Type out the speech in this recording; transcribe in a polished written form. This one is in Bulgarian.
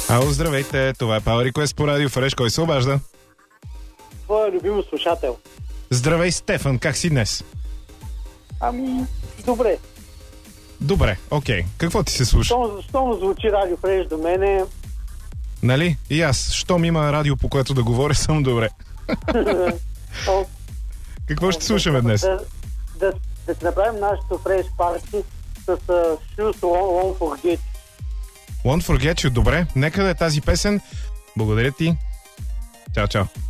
Ало, здравейте, това е Power Request по Радио Фреш. Кой се обажда? Твоя любим слушател. Здравей, Стефан, как си днес? Добре. Добре, окей. Какво ти се слуша? Щом звучи Радио Фреш до мене. Нали? И аз. Щом има радио, по което да говоря, съм добре. Какво ще слушаме днес? Да си направим нашето фреш парти с Shoes Won't Forget. Won't Forget You, добре. Нека да е тази песен. Благодаря ти. Чао, чао.